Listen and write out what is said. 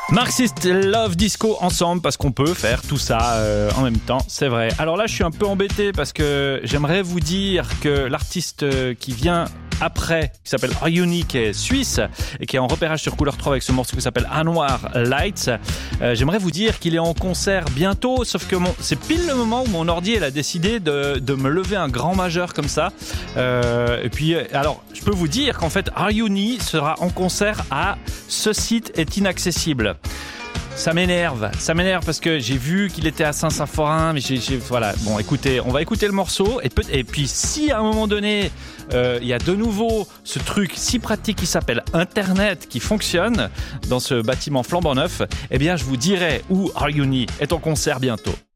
Marxist Love Disco ensemble parce qu'on peut faire tout ça en même temps, c'est vrai. Alors là, je suis un peu embêté parce que j'aimerais vous dire que l'artiste qui vient après, qui s'appelle Are-You-Ni, qui est suisse et qui est en repérage sur Couleur 3 avec ce morceau qui s'appelle Anwar Lights. J'aimerais vous dire qu'il est en concert bientôt, sauf que c'est pile le moment où mon ordi elle a décidé de me lever un grand majeur comme ça. Et puis, alors, je peux vous dire qu'en fait, Are-You-Ni sera en concert à Ce site est inaccessible. Ça m'énerve parce que j'ai vu qu'il était à Saint-Symphorien, mais voilà. Bon, écoutez, on va écouter le morceau et puis si à un moment donné il y a de nouveau ce truc si pratique qui s'appelle Internet qui fonctionne dans ce bâtiment flambant neuf, eh bien je vous dirai où Are-You-Ni est en concert bientôt.